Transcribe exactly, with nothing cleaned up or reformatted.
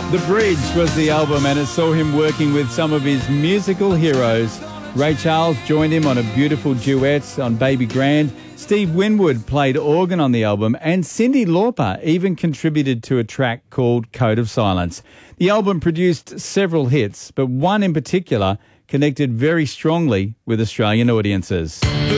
The Bridge was the album, and it saw him working with some of his musical heroes. Ray Charles joined him on a beautiful duet on Baby Grand. Steve Winwood played organ on the album, and Cyndi Lauper even contributed to a track called Code of Silence. The album produced several hits, but one in particular connected very strongly with Australian audiences.